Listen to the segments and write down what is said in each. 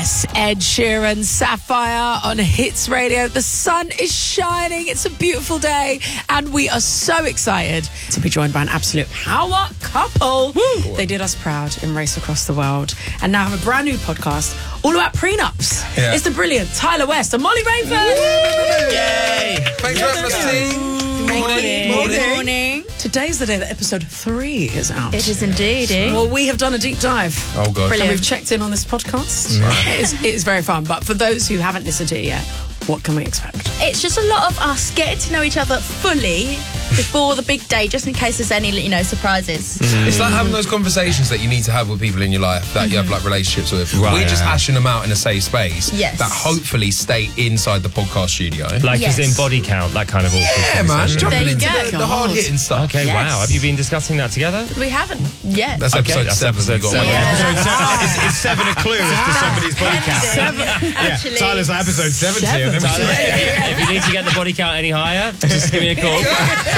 Yes, Ed Sheeran, Sapphire on Hits Radio. The sun is shining. It's a beautiful day, and we are so excited to be joined by an absolute power couple. Woo. They did us proud in Race Across the World, and now have a brand new podcast all about prenups. Yeah. It's the brilliant Tyler West and Molly Rainford. Yay! Thanks for having us. Morning. Today's the day that episode 3 is out. It is indeed. Well, we have done a deep dive. Oh, God. And we've checked in on this podcast. It is very fun. But for those who haven't listened to it yet, what can we expect? It's just a lot of us getting to know each other fully before the big day, just in case there's any, surprises. It's like having those conversations that you need to have with people in your life that you have relationships with. Right, we're just hashing them out in a safe space that hopefully stay inside the podcast studio. Like as in body count, that kind of awkward. Yeah, man. There you go. The hard hitting stuff. Okay, wow. Have you been discussing that together? We haven't yet. That's episode 7. Episode 7. Is 7 a clue as to somebody's body count? 7. Actually, Tyler's like episode 70. If you need to get the body count any higher, just give me a call.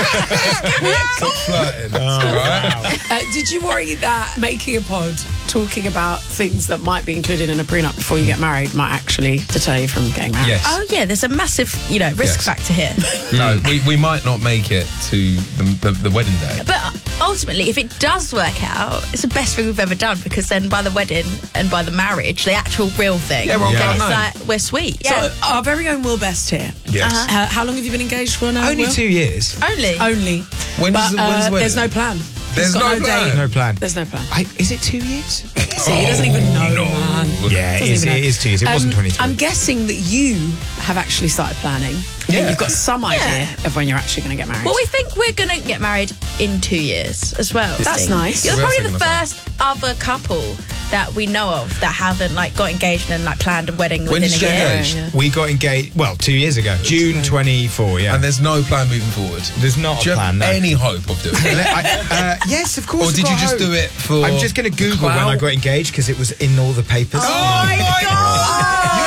Stop flirting. Right? Did you worry that making a pod talking about things that might be included in a prenup before you get married might actually deter you from getting married? Yes. Oh yeah, there's a massive, risk factor here. No, we might not make it to the wedding day. But ultimately, if it does work out, it's the best thing we've ever done, because then by the wedding and by the marriage, the actual real thing, it's like we're sweet. So our very own Will Best here. Yes. How long have you been engaged for now? Only Will? 2 years. Only. When's the wedding? There's no plan. There's no plan. No plan. There's no plan. Is it 2 years? See, he doesn't even know, man. Yeah, it is 2 years. It wasn't 23. I'm guessing that you have actually started planning. Yeah. You've got some idea of when you're actually going to get married. Well, we think we're going to get married in 2 years as well. That's nice. You're We're probably thinking the of first other couple that we know of that haven't got engaged and planned a wedding When within did a you get year. engaged? We got engaged, 2 years ago. June 24, And there's no plan moving forward. There's not Do a you plan, have no. any hope of doing it? Yes, of course. Or did you just do it for I'm just going to Google when I got engaged, because it was in all the papers. Oh my God!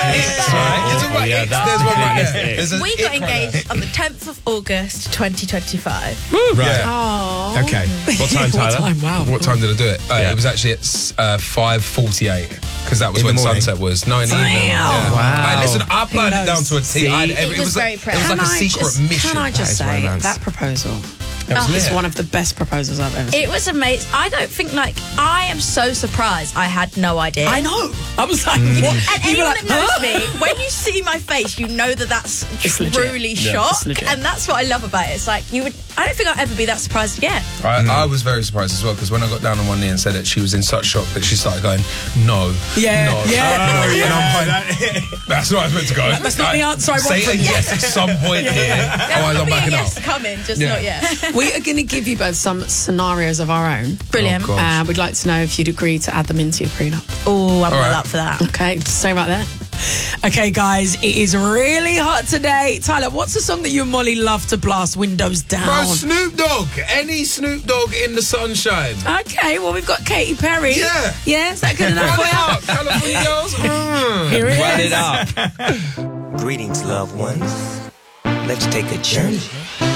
Yeah, There's one right there. We got engaged on the 10th of August 2025. Yeah. Oh. Okay. What time, Tyler? Wow. What time did I do it? It was actually at 5:48, because that was In when the morning? sunset was. No, in the evening. Yeah. Wow. Hey, listen, I planned it down to a T. It was very It was like a secret mission. Can I just That is say, romance. that proposal was is lit. one of the best proposals I've ever seen. It was amazing. I don't think, I am so surprised. I had no idea. I know. I was like, what? And You were anyone like, that knows me, when you see my face, you know that's It's legit. truly shock. it's legit. And that's what I love about it. It's like, I don't think I'll ever be that surprised again. I was very surprised as well, because when I got down on one knee and said it, she was in such shock that she started going, no, Yeah, no, yeah. no. Yeah. And I'm like, that's not how I meant to go. That's not the answer I want Say from a you. yes at some point here, otherwise I'm There'll be a backing yes out. coming, just Yeah. not yet. We are going to give you both some scenarios of our own. Brilliant. Oh, God. We'd like to know if you'd agree to add them into your prenup. Oh, I'm all right. up for that. Okay, stay right there. Okay, guys, it is really hot today. Tyler, what's the song that you and Molly love to blast windows down? Bro, Snoop Dogg. Any Snoop Dogg in the sunshine. Okay, well, we've got Katy Perry. Yeah. Yeah, is that good enough for you? California girls. Here it Run is. it up. Greetings, loved ones. Let's take a journey